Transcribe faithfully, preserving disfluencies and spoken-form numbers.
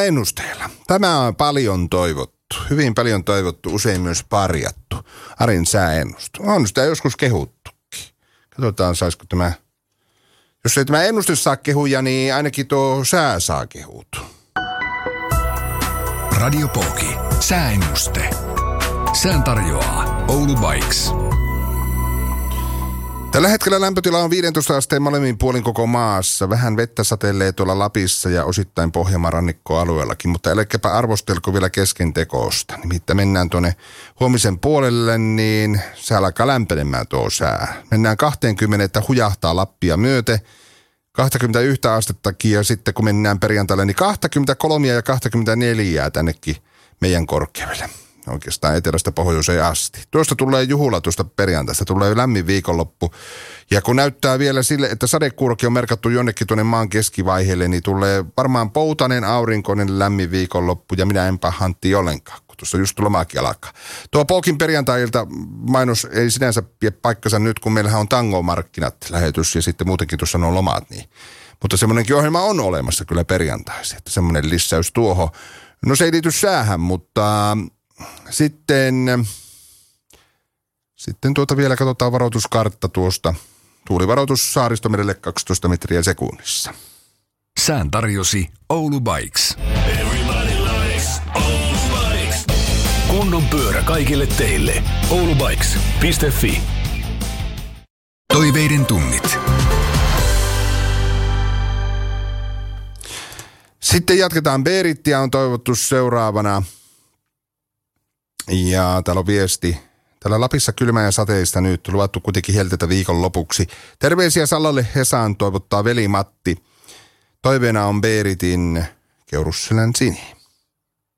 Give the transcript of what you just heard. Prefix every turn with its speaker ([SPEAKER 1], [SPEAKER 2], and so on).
[SPEAKER 1] sääennusteella. Tämä on paljon toivottu, hyvin paljon toivottu, usein myös parjattu. Arin sääennuste. On sitä joskus kehuttukin. Katsotaan, saisiko tämä, jos ei tämä ennuste saa kehuja, niin ainakin tuo sää saa kehut.
[SPEAKER 2] Radio Poki. Sääennuste. Sään tarjoaa Oulu Bikes.
[SPEAKER 1] Tällä hetkellä lämpötila on viisitoista asteen molemmin puolin koko maassa. Vähän vettä satellee tuolla Lapissa ja osittain Pohjanmaan rannikkoalueellakin, mutta älkääpä arvostelko vielä kesken tekoosta. Nimittäin mennään tuonne huomisen puolelle, niin se alkaa lämpenemään tuo sää. Mennään kaksikymmentä, että hujahtaa Lappia myöte. kaksikymmentäyksi astettakin ja sitten kun mennään perjantaille, niin kaksikymmentäkolme ja kaksikymmentäneljä tännekin meidän korkeudelle. Oikeastaan etelästä pohjoiseen asti. Tuosta tulee juhula tuosta perjantaista, tulee lämmin viikonloppu. Ja kun näyttää vielä sille, että sadekuurokin on merkattu jonnekin tuonne maan keskivaiheelle, niin tulee varmaan poutainen, aurinkoinen, lämmin viikonloppu. Ja minä enpä hanttii ollenkaan, kun tuossa just lomaakin alkaa. Tuo Pokin perjantailta mainos ei sinänsä pie paikkansa nyt, kun meillähän on tangomarkkinat lähetys ja sitten muutenkin tuossa nuo lomat. Niin. Mutta semmoinenkin ohjelma on olemassa kyllä perjantaisin, että semmoinen lisäys tuohon. No se ei liity säähän, mutta... Sitten, sitten tuota vielä katsotaan varoituskartta tuosta. Tuulivaroitus Saaristomerelle kaksitoista metriä sekunnissa.
[SPEAKER 2] Sään tarjosi Oulu Bikes. Oulu Bikes. Kunnon pyörä kaikille teille. oulubikes piste fi. Toiveiden tunnit.
[SPEAKER 1] Sitten jatketaan. Berittiä on toivottu seuraavana. Ja täällä on viesti. Täällä Lapissa kylmä ja sateista nyt. Luvattu kuitenkin heltetä viikon lopuksi. Terveisiä Sallalle Hesaan toivottaa veli Matti. Toiveena on Beeritin Keurusselän Sini.